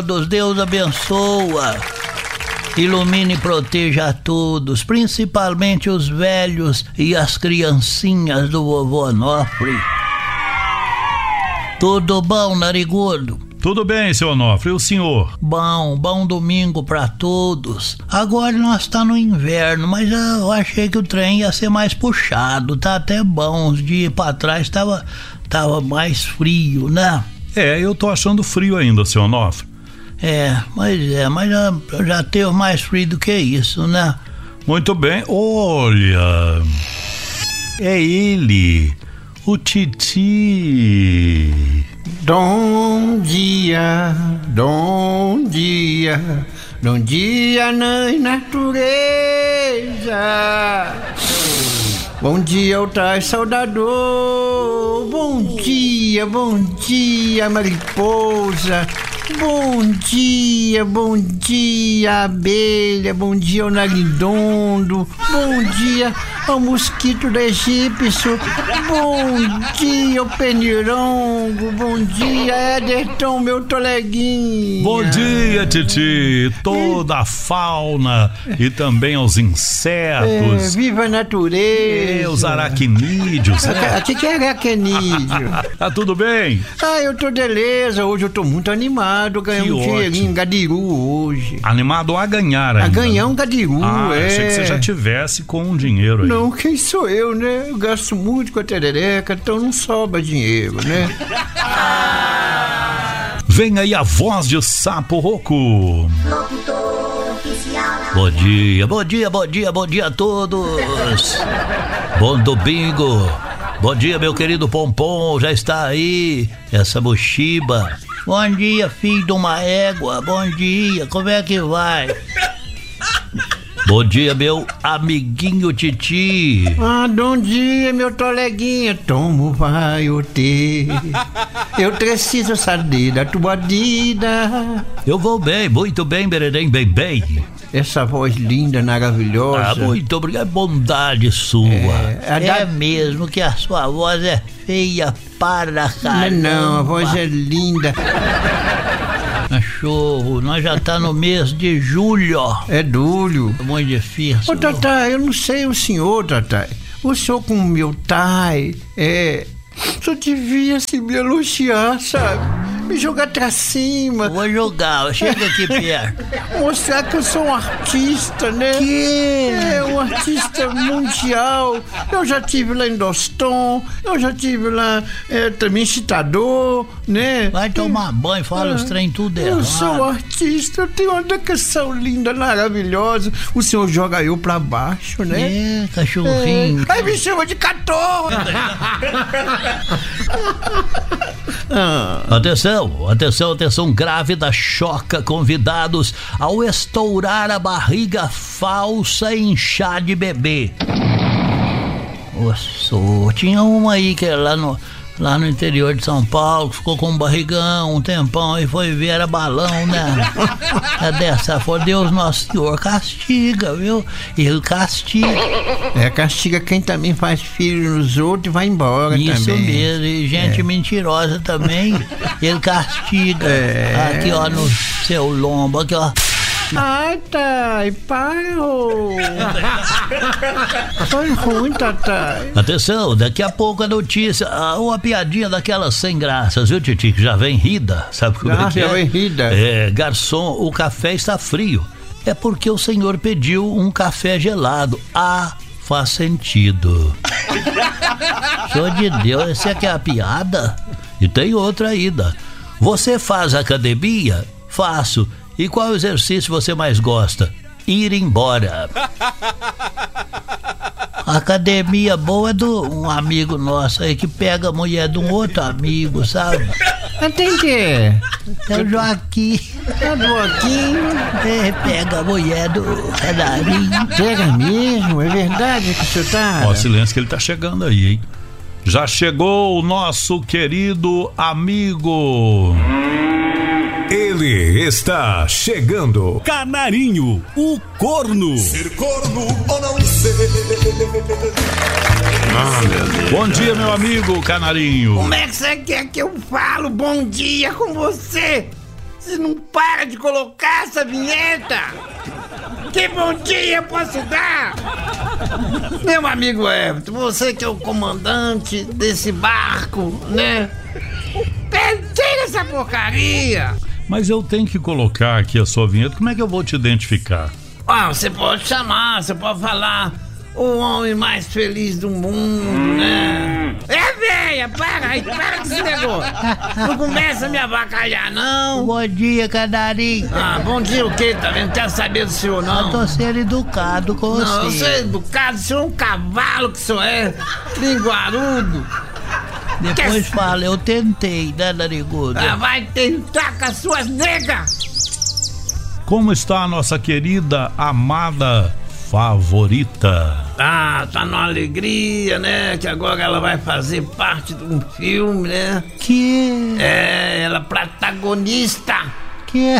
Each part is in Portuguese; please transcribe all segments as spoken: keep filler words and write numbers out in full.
todos, Deus abençoa. Ilumine e proteja a todos, principalmente os velhos e as criancinhas do vovô Onofre. Tudo bom, narigudo? Tudo bem, seu Onofre, e o senhor? Bom, bom domingo pra todos. Agora nós tá no inverno, mas eu achei que o trem ia ser mais puxado, tá até bom. Uns dias pra trás tava, tava mais frio, né? É, eu tô achando frio ainda, seu Onofre. É, mas é, mas já, já teve mais frio do que isso, né? Muito bem, olha, é ele, o Titi. Bom dia, bom dia, bom dia, mãe natureza. Bom dia, Altai Saudador. Bom dia, bom dia, mariposa. Bom dia, bom dia, abelha. Bom dia, ao naridondo. Bom dia ao mosquito do egípcio. Bom dia, ao penirongo. Bom dia, Ederton, meu toleguinho. Bom dia, Titi. Toda a fauna e também aos insetos. É, viva a natureza. É, os aracnídeos. O que, que é aracnídeo? Tá tudo bem? Ah, eu tô beleza. Hoje eu tô muito animado. Ganhei um dinheirinho em Gadiru hoje. Animado a ganhar ainda. A ganhar um Gadiru, ah, é. achei que você já tivesse com um dinheiro aí. Não, quem sou eu, né? Eu gasto muito com a terereca, então não sobra dinheiro, né? Vem aí a voz de Sapo Roco. Bom dia, bom dia, bom dia, bom dia a todos. Bom domingo. Bom dia, meu querido Pompom, já está aí, essa mochiba. Bom dia, filho de uma égua, bom dia, como é que vai? Bom dia, meu amiguinho Titi. Ah, bom dia, meu toleguinha. Como vai o ter? Eu preciso saber da tua vida. Eu vou bem, muito bem, Bererém, bem, bem. Essa voz linda, maravilhosa. Ah, muito obrigado, bondade sua. É, é da... mesmo que a sua voz é feia para caramba. Não, não, a voz é linda. Cachorro, nós já tá no mês de julho. É julho. É muito difícil. Ô, Tatá, eu não sei o senhor, Tatá. O senhor com o meu tai, é... só devia se me elogiar, sabe? Me jogar pra cima. Vou jogar, chega aqui perto. Mostrar que eu sou um artista, né? Que? É, um artista mundial. Eu já tive lá em Doston, eu já tive lá é, também em Chitador, né? Vai tomar banho, fala é, os trem tudo errado. Eu sou um artista, eu tenho uma canção linda, maravilhosa. O senhor joga eu pra baixo, né? É, cachorrinho. É. Aí me chama de cachorro. ah. Atenção. Atenção, atenção, grávida choca convidados ao estourar a barriga falsa e inchar de bebê. Osso, tinha uma aí que era lá no, lá no interior de São Paulo, que ficou com um barrigão um tempão e foi ver, era balão, né? É dessa forma, Deus Nosso Senhor castiga, viu? Ele castiga. É, castiga quem também faz filho nos outros e vai embora. Isso também. mesmo, e gente é. mentirosa também, ele castiga. É. Aqui, ó, no seu lombo, aqui, ó. Ai, Thay, para, ô. Foi ruim, Tatá. Atenção, daqui a pouco a notícia, uma piadinha daquelas sem graças, viu, Titi? Que já vem rida, sabe como já, é que já é? vem rida. É, garçom, o café está frio. É porque o senhor pediu um café gelado. Ah, faz sentido. Senhor de Deus, essa aqui é a piada? E tem outra ainda. Você faz academia? Faço. E qual exercício você mais gosta? Ir embora. A academia boa é do um amigo nosso aí que pega a mulher de um outro amigo, sabe? Entendi. É o Joaquim. É o Joaquim. É, pega a mulher do canarinho. Pega mesmo? É verdade que o senhor tá... Ó, silêncio que ele tá chegando aí, hein? Já chegou o nosso querido amigo... Ele está chegando. Canarinho, o corno. Ser corno ou não ser. Ah, meu Deus. Bom dia, meu amigo Canarinho. Como é que você quer que eu falo bom dia com você? Você não para de colocar essa vinheta! Que bom dia eu posso dar! Meu amigo Everton, você que é o comandante desse barco, né? Tira essa porcaria! Mas eu tenho que colocar aqui a sua vinheta. Como é que eu vou te identificar? Ah, você pode chamar, você pode falar o homem mais feliz do mundo, né? É, véia, para aí, para com esse negócio. Não começa a me avacalhar, não. Bom dia, canarinho. Ah, bom dia o quê? Tá vendo? Não quero saber do senhor, não. Eu tô sendo educado com Não, você. você é educado, o senhor é um cavalo que o senhor é, linguarudo. Depois Quer- fala, eu tentei, né, narigudo? Ah, vai tentar com as suas negas. Como está a nossa querida, amada favorita? Ah, tá numa alegria, né? Que agora ela vai fazer parte de um filme, né? Que? É, ela é protagonista. Que?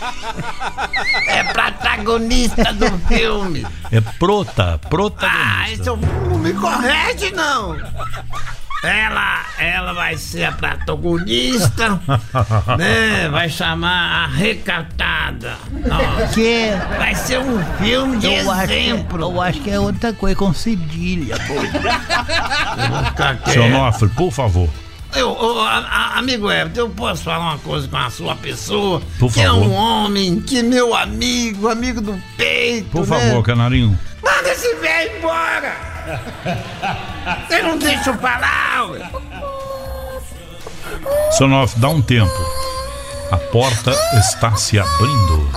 É protagonista do filme. É prota, Ah, protagonista. isso não me corrige, não. Ela, ela vai ser a protagonista, né? Vai chamar a Recatada. Nossa, Que? vai ser um filme de Eu acho, que, exemplo. eu acho que é outra coisa, com cedilha, pô. Seu Onofre, por favor. Eu, eu, a- a- amigo Everton, eu posso falar uma coisa com a sua pessoa? Por que é favor. um homem, que meu amigo, amigo do peito, Por né? favor, canarinho. Manda esse velho embora! Você não deixa eu falar, ué. Seu Onofre, dá um tempo. A porta está se abrindo.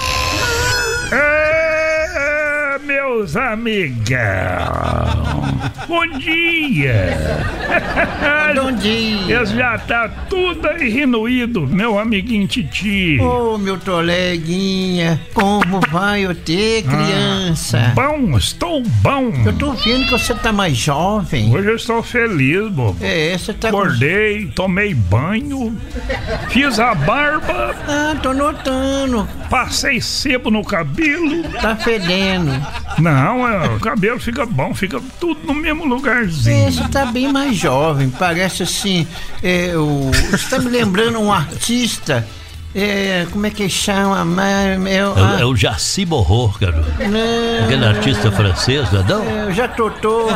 É, meus amigos. Bom dia. Bom dia! Esse já tá tudo aí renuído, meu amiguinho Titi. Ô, meu coleguinha, como vai o ter, criança? Bom, estou bom. Eu tô vendo que você tá mais jovem. Hoje eu estou feliz, bobo. É, você tá com... Acordei, tomei banho, fiz a barba, Ah, tô notando. passei sebo no cabelo. Tá fedendo. Não, é, o cabelo fica bom, fica tudo no mesmo É, lugarzinho. você tá bem mais jovem. Parece assim, é, o... Você tá me lembrando um artista. É, como é que chama? Mas, é, o- É, é o Jaci Borro, cara. não, Aquele artista francês, não é não? eu já tô todo.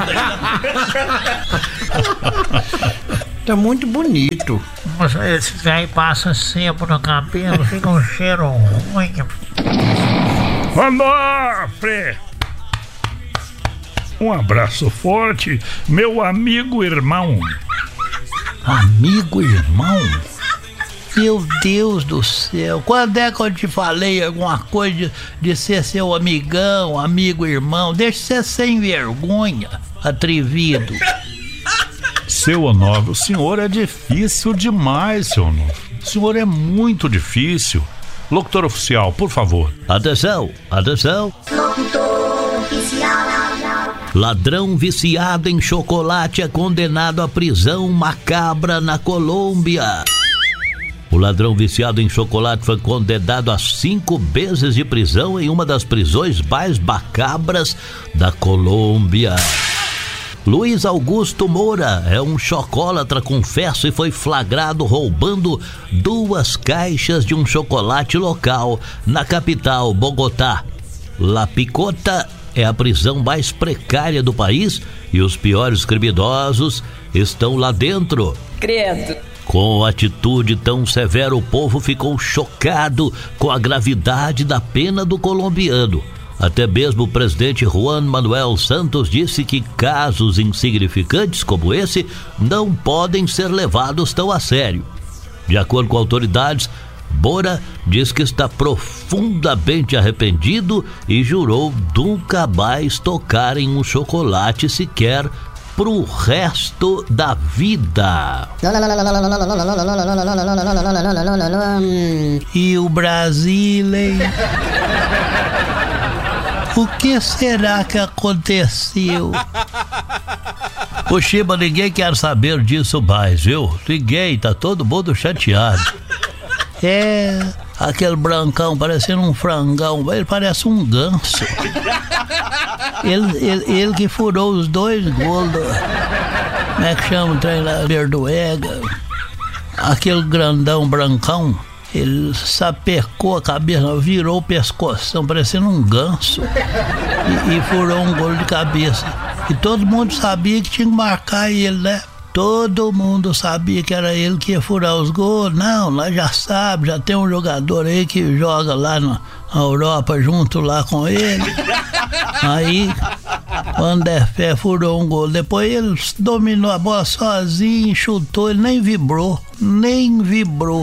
Tá muito bonito. Mas esses aí passam sebo no cabelo, fica um cheiro ruim. Onofre! Um abraço forte, meu amigo irmão. Amigo, irmão? Meu Deus do céu, quando é que eu te falei alguma coisa de, de ser seu amigão, amigo, irmão? Deixa de ser sem vergonha, atrevido. Seu Onofre, o senhor é difícil demais, seu Onofre. O senhor é muito difícil. Locutor oficial, por favor. Atenção, atenção. Ladrão viciado em chocolate é condenado à prisão macabra na Colômbia. O ladrão viciado em chocolate foi condenado a cinco meses de prisão em uma das prisões mais macabras da Colômbia. Luiz Augusto Moura é um chocolatra, confesso, e foi flagrado roubando duas caixas de um chocolate local na capital, Bogotá. La Picota é a prisão mais precária do país e os piores criminosos estão lá dentro. Credo. Com atitude tão severa, o povo ficou chocado com a gravidade da pena do colombiano. Até mesmo o presidente Juan Manuel Santos disse que casos insignificantes como esse não podem ser levados tão a sério. De acordo com autoridades, Bora diz que está profundamente arrependido e jurou nunca mais tocar em um chocolate sequer pro resto da vida. E o Brasil, hein? O que será que aconteceu? Ô Chiba, ninguém quer saber disso mais, viu? Ninguém, tá todo mundo chateado. É, aquele brancão parecendo um frangão, ele parece um ganso. Ele, ele, ele que furou os dois gols do... Como é que chama o trem lá? Verduega. Aquele grandão brancão. ele sapecou a cabeça, virou o pescoção, parecendo um ganso, e, e furou um gol de cabeça. E todo mundo sabia que tinha que marcar ele, né? Todo mundo sabia que era ele que ia furar os gols. Não, lá já sabe, já tem um jogador aí que joga lá na, na Europa junto lá com ele. Aí, o André Fé furou um gol. Depois ele dominou a bola sozinho, chutou, ele nem vibrou, nem vibrou.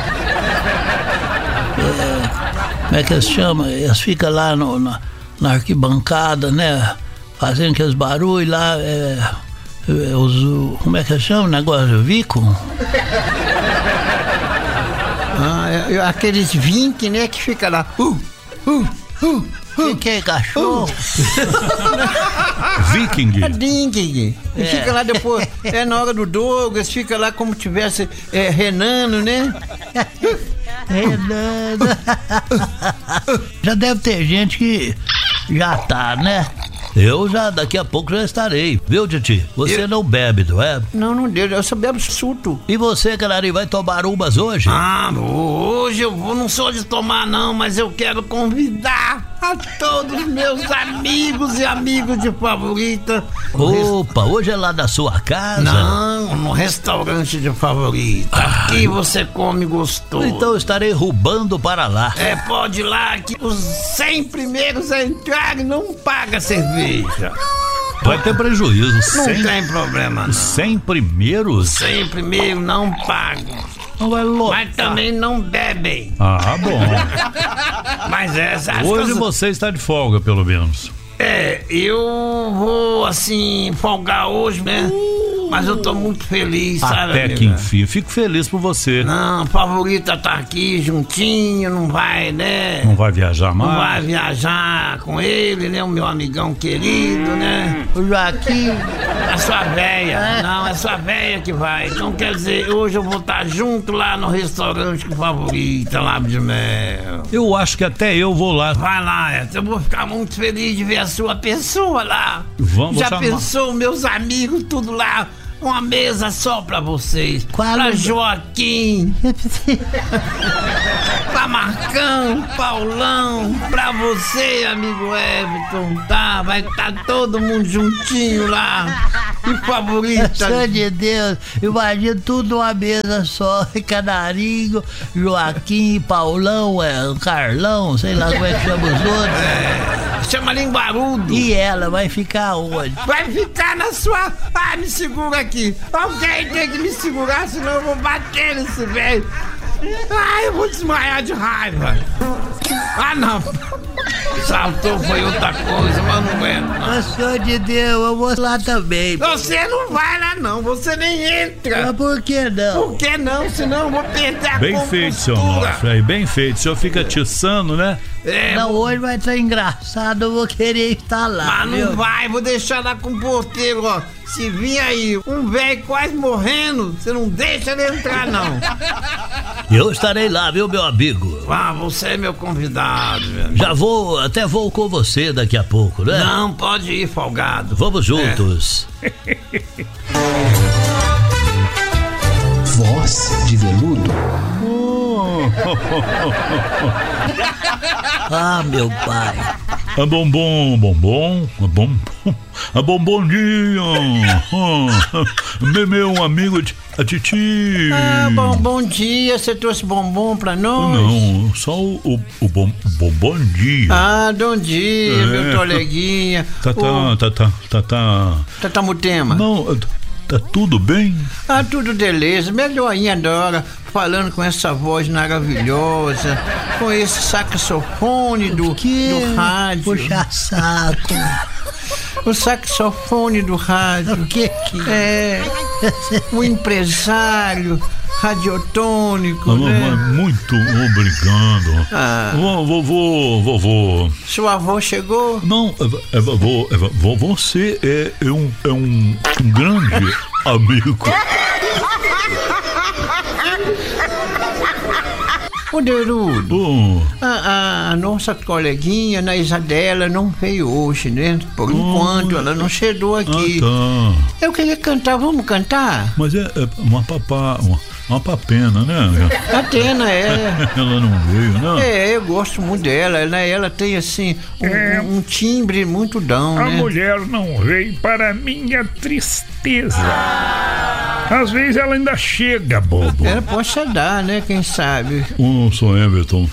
É, como é que eles chamam? Eles ficam lá no, na, na arquibancada, né? Fazendo aqueles barulhos lá, é, é, os, como é que chama o negócio? Vico? Ah, é, é, aqueles vinte, né, que fica lá. Uh, uh, uh, Que que é cachorro? Viking. Ding. E fica lá depois, é na hora do Douglas, fica lá como tivesse é, renando, né? Renando. Já deve ter gente que já tá, né? Eu já, daqui a pouco já estarei, viu, Titi? Você Eu... não bebe, não é? Não, não deu, eu só bebo suto. E você, Canarinho, vai tomar umas hoje? Ah, hoje eu vou, não sou de tomar não, mas eu quero convidar a todos os meus amigos e amigos de Favorita. Opa, hoje é lá da sua casa? Não, no restaurante de Favorita. Ah. Aqui você come gostoso. Então eu estarei roubando para lá. É, pode ir lá que os cem primeiros a entrarem não pagam cerveja. Vai ter prejuízo. Não cem, tem problema não. cem primeiros? cem primeiros não pagam. Não vai lotar. Mas também não bebem. Ah, bom. Mas essa Hoje coisas... você está de folga, pelo menos. É, eu vou assim folgar hoje, né? Mas eu tô muito feliz, sabe? Até que enfim, fico feliz por você. Não, Favorita tá aqui juntinho, não vai, né? Não vai viajar mais? Não vai viajar com ele, né? O meu amigão querido, né? O Joaquim. É sua véia. Não, é sua véia que vai. Então quer dizer, hoje eu vou estar junto lá no restaurante com Favorita, Lábio de Mel. Eu acho que até eu vou lá. Vai lá, Edson. Eu vou ficar muito feliz de ver a sua pessoa lá. Vamos Já chamar. pensou, meus amigos, tudo lá? Uma mesa só pra vocês. Qual pra é? Joaquim. Pra Marcão, Paulão. Pra você, amigo Everton. Tá? Vai estar tá todo mundo juntinho lá. E Favorita. Senhor de Deus, imagina tudo numa mesa só. Canarinho, Joaquim, Paulão, é, Carlão, sei lá como é que chama os outros. É, chama linguarudo. E ela vai ficar onde? Vai ficar na sua... Ah, me segura aqui. Alguém tem que me segurar, senão eu vou bater nesse velho. Ai, eu vou desmaiar de raiva. Ah, não. Saltou, foi outra coisa, mas não aguento. Mas, senhor de Deus, eu vou lá também. Você não vai lá, não. Você nem entra. Mas por que não? Por que não? Senão eu vou perder a Bem compostura. feito, seu Onofre. Aí, bem feito. O senhor fica tiçando, né? É, Não, hoje vai estar engraçado, eu vou querer estar lá. mas viu? não vai, vou deixar lá com o porteiro, ó. Se vir aí um velho quase morrendo, você não deixa ele entrar, não. Eu estarei lá, viu, meu amigo? Ah, você é meu convidado, meu amigo. Já vou, até vou com você daqui a pouco, né? Não, pode ir, folgado. Vamos juntos. É. Voz de veludo. Ah, meu pai. A bombom, bombom, a bombom, a bombondinha. Ah, meu amigo, a Titi. Ah, bom, bom dia, você trouxe bombom pra nós? Não, só o, o, o bom, bombom dia. Ah, bom dia, É. meu coleguinha. Tá, tá, Ô, tá, tá, tá, tá. Tatamutema. Não, tá tudo bem? Ah, tudo beleza, melhorinha Dora, falando com essa voz maravilhosa, com esse saxofone do, Que do rádio. puxa saco. O saxofone do rádio. O que que É, o empresário radiotônico, né? Muito obrigado. Ah. Vovô, vovô. Seu avô chegou? Não, é, é, vovô, é, vo- você é, é, um, é um, um grande amigo. Ô, Derudo, Oh, a, a nossa coleguinha, Ana Isadela, não veio hoje, né? Por enquanto, ela não chegou ah, aqui. tá. Eu queria cantar, vamos cantar? Mas é, é uma papá, uma, Uma pena, né? Atena, é. Ela não veio, não? É, eu gosto muito dela, né? Ela tem, assim, um, É. um timbre muito dão, A né? mulher não veio para minha tristeza. Às vezes ela ainda chega, bobo. Ela pode chegar, né? Quem sabe? Ô, seu Everton,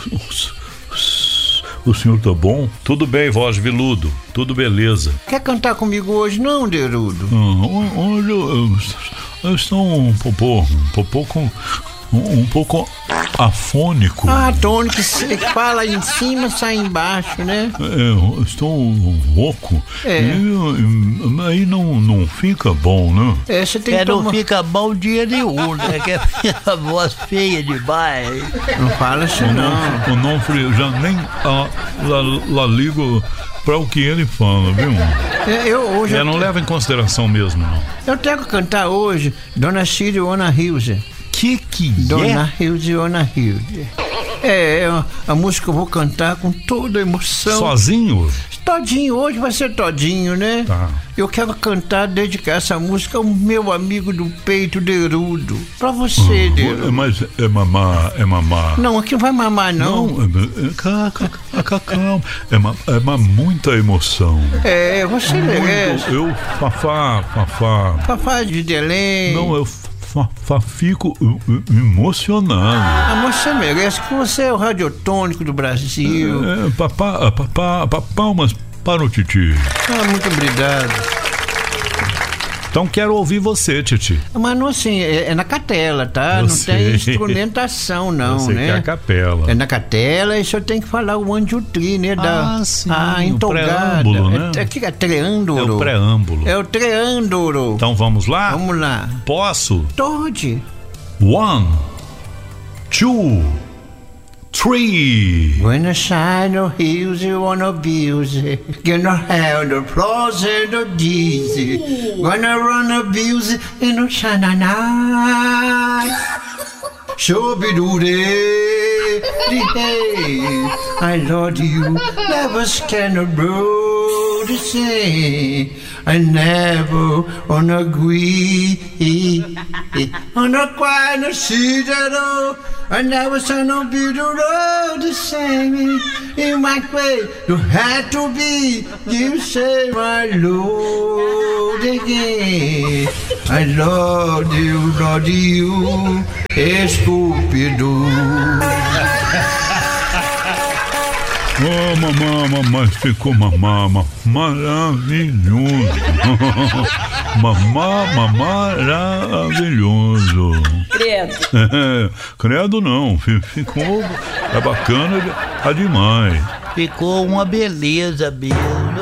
o senhor tá bom? Tudo bem, voz de veludo. Tudo beleza. Quer cantar comigo hoje, não, Derudo? Ah, olha, eu, eu estou um pouco, um pouco com... Um, um pouco afônico. Ah, Tony, que você fala em cima, sai embaixo, né? É, eu estou rouco. É. E, e, aí não, não fica bom, né? É, você tem É, que não tomar... fica bom dia nenhum, né? Que é a voz feia demais. Não fala assim, não. O Nofre já nem ah, lá, lá ligo para o que ele fala, viu? É, eu hoje... É, eu, não leva em consideração mesmo, não. eu tenho que cantar hoje Dona Siriona Hilse. Que que Dona Hilse, Dona Hilse. É, é, a música que eu vou cantar com toda a emoção. Sozinho? Todinho, hoje vai ser todinho, né? Tá. Eu quero cantar, dedicar essa música ao meu amigo do peito, Derudo. Pra você, É, Derudo. mas é mamar, é mamar. Não, aqui não vai mamar, não. Não, é, é, ca- ca- ca- calma. É, ma, é ma, muita emoção. É, você merece. Muito, eu, Fafá, Fafá. Fafá de Delém. Não, eu fa, fa, fico uh, uh, emocionado. Ah, mas você merece, que você é o radiotônico do Brasil. É, papá, papá, papá, palmas para o Titi. Ah, muito obrigado. Então quero ouvir você, Titi. Mas não assim, é, é na catela, tá? Eu não sei. tem instrumentação, não, Você né? que é a capela. É na catela e só tem que falar o one, two, three, né? Da, Ah, sim, ah, o entolgada. preâmbulo, né? É, é, que é treânduro. É o preâmbulo. É o treânduro. Então vamos lá? Vamos lá. Posso? Todd. One, two, three. When the shine of hills you wanna abuse it. Gonna have the applause and the dizzy. Gonna run abuse it in the shine a night. Shoo-be-doo-dee, dee-hey. I love you, never scan a road to say. I never wanna agree on a quiet no see that all. I never saw no beautiful road the same. In my way, you had to be. You say my Lord again. I love you, love you, estúpido. Oh, mamãe, mamãe, ficou mamá, ma- maravilhoso. Mamá, mamá, maravilhoso. Credo. É, credo não, fi- ficou é bacana de- é demais. Ficou uma beleza mesmo.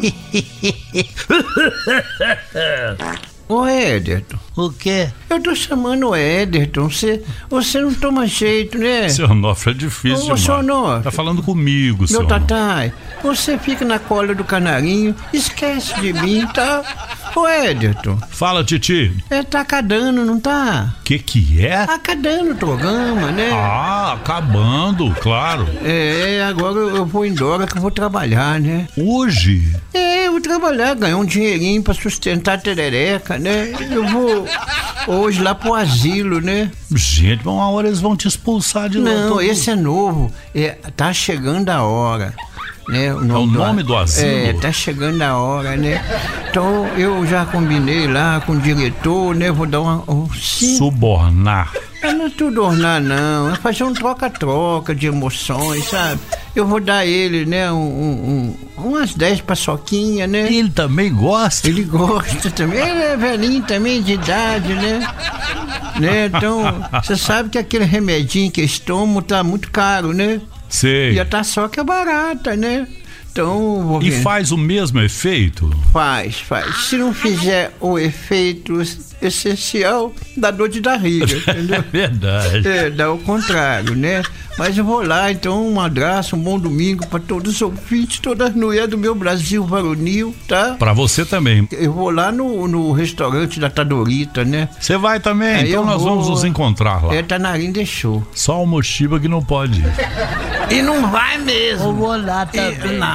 Ô Ederton, O quê? eu tô chamando o Ederton, você, você não toma jeito, né? Seu Onofre é difícil Ô, seu demais. Onofre. Tá falando comigo, seu Meu Onofre. tatai, você fica na cola do canarinho, esquece de mim, tá? Ô Ederton, Fala, Titi. é, tá acabando, não tá? Que que é? Tá acabando o programa, né? Ah, acabando, claro. É, agora eu eu vou embora que eu vou trabalhar, né? Hoje? É, eu vou trabalhar, ganhar um dinheirinho pra sustentar a terereca, né? Eu vou hoje lá pro asilo, né? Gente, uma hora eles vão te expulsar de lá. Não, todo- esse é novo. É, tá chegando a hora. Né? O É o nome do asilo? É, tá chegando a hora, né? Então eu já combinei lá com o diretor, né? Vou dar uma. Um, sim, Subornar. não é tudo ornar, não. É fazer um troca-troca de emoções, sabe? Eu vou dar ele, né? Um, um- um- umas dez paçoquinhas, né? Ele também gosta? Ele gosta também. Ele é velhinho também de idade, né? né? Então, você sabe que aquele remedinho que eles tomam tá muito caro, né? Sei. E a taçoca é barata, né? Então, vou E ver. faz o mesmo efeito? Faz, faz. Se não fizer o efeito essencial, dá dor de barriga, entendeu? Verdade. É, dá o contrário, né? Mas eu vou lá, então, um abraço, um bom domingo para todos os ouvintes, todas as mulheres do meu Brasil varonil, tá? Pra você também. Eu vou lá no, no restaurante da Tadorita, né? Você vai também? Aí Então eu nós vou- vamos nos encontrar lá. É, Tanarim deixou. Só o Mochiba que não pode ir. E não vai mesmo. Eu vou lá E, também. não, não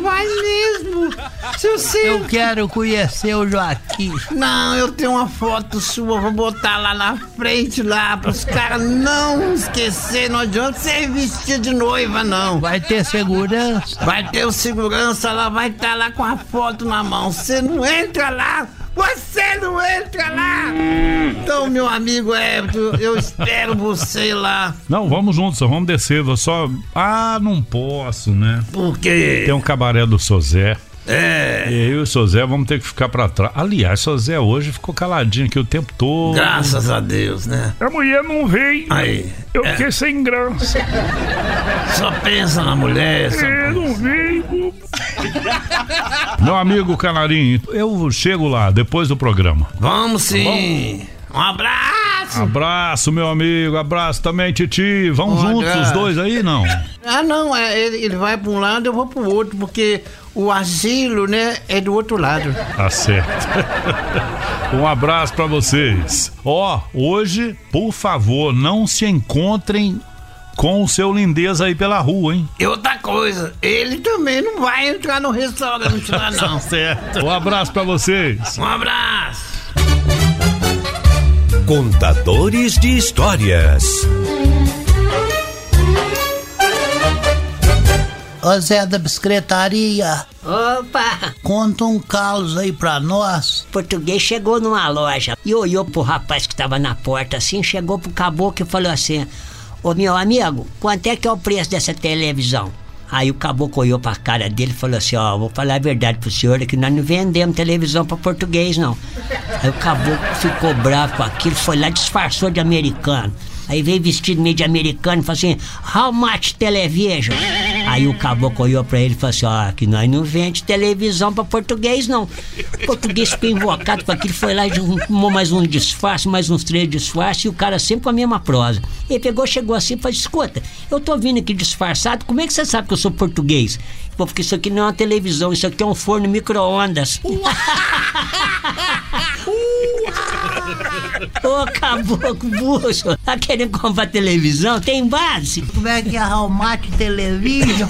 vai mesmo. Se você... Eu quero conhecer o Joaquim. Não, eu tenho uma foto sua, vou botar lá na frente, lá, pros caras não esquecer. Não adianta você vestir de noiva, não. Vai ter segurança? Vai ter o segurança lá, vai estar lá com a foto na mão. Você não entra lá, você não entra lá. Então, meu amigo Everton, eu espero você lá. Não, vamos juntos, vamos descer. Vou só. Ah, não posso, né? Por quê? Tem um cabaré do Sozé. É. E eu e o Sozé vamos ter que ficar pra trás. Aliás, o Sozé hoje ficou caladinho aqui o tempo todo. Graças a Deus, né? A mulher não veio. Aí. Eu é. fiquei sem graça. Só pensa na mulher. Só É, não veio. Meu amigo Canarinho, eu chego lá depois do programa. Vamos sim. Um abraço. Abraço, meu amigo. Abraço também, Titi. Vamos Um juntos abraço. os dois aí, não? Ah, não, é, ele, ele vai pra um lado, eu vou pro outro, porque o asilo, né, é do outro lado. Tá certo. Um abraço pra vocês. Ó, hoje, por favor, não se encontrem com o seu lindeza aí pela rua, hein? E outra coisa, ele também não vai entrar no restaurante lá, não. Tá certo. Um abraço pra vocês. Um abraço. Contadores de histórias. Ô Zé da Bicicletaria, Opa! conta um caos aí pra nós. O português chegou numa loja e olhou pro rapaz que tava na porta assim, chegou pro caboclo e falou assim: ô meu amigo, quanto é que é o preço dessa televisão? Aí o caboclo olhou pra cara dele e falou assim: ó, vou falar a verdade pro senhor, é que nós não vendemos televisão pra português, não. Aí o caboclo ficou bravo com aquilo, foi lá, disfarçou de americano. Aí veio vestido meio de americano e falou assim: how much television? Aí o caboclo olhou pra ele e falou assim: ó, que nós não vende televisão pra português, não. O português ficou invocado com aquilo, foi lá e arrumou mais um disfarce, mais uns três disfarces, e o cara sempre com a mesma prosa. Ele pegou, chegou assim e falou: escuta, eu tô vindo aqui disfarçado, como é que você sabe que eu sou português? Pô, porque isso aqui não é uma televisão, isso aqui é um forno micro-ondas. Ô caboclo bucho, tá querendo comprar televisão? Tem base? Como é que é arrumar de televisão?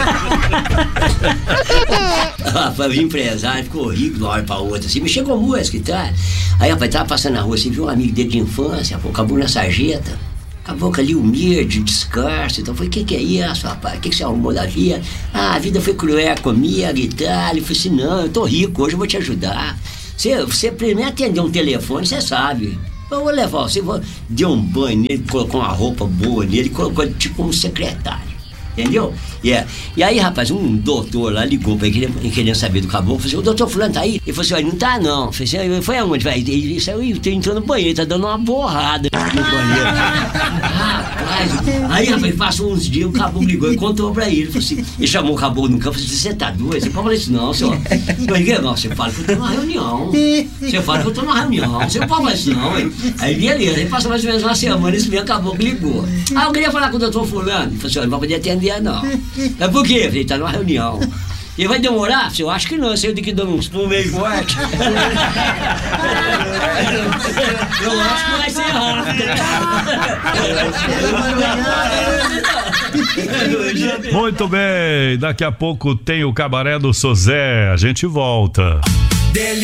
Rapaz, o empresário ficou rico de uma hora pra outra, assim, mexeu com música e tal. Aí, rapaz, tava passando na rua, assim, viu um amigo dele de infância, pô, acabou na sarjeta. Acabou ali humilde, descanso. Então foi: o que que é isso, rapaz? O que que você arrumou da vida? Ah, a vida foi cruel comigo e tal. Ele falou assim: não, eu tô rico, hoje eu vou te ajudar. Você, você primeiro atendeu um telefone, você sabe. Eu vou levar, você vou... deu um banho nele, colocou uma roupa boa nele, colocou ele tipo um secretário. Entendeu? Yeah. E aí, rapaz, um doutor lá ligou pra ele, querendo, querendo saber do caboclo. Falou assim: o doutor fulano tá aí? Ele falou assim: olha, não tá não. Eu falei assim: foi aonde? Ele, ele saiu, entrou no banheiro, tá dando uma borrada no banheiro. Rapaz, aí, rapaz, passou uns dias, o caboclo ligou e contou pra ele. Ele falou assim, ele chamou o caboclo no campo e falou assim: você tá doido? Você pode falar isso não, senhor. Eu falei: não, você fala que eu tô numa reunião. Você fala que eu tô numa reunião. Você não pode falar isso não, hein? Aí, beleza, aí passou mais ou menos uma semana, esse mesmo caboclo ligou. Ah, eu queria falar com o doutor fulano. Ele falou assim: olha, não vai poder atender não. É por quê? Eu falei: tá numa reunião. E vai demorar? Eu acho que não, você tem que dar uns pulos meio forte. Eu acho que vai ser rápido. Muito bem, daqui a pouco tem o Cabaré do Sozé. A gente volta.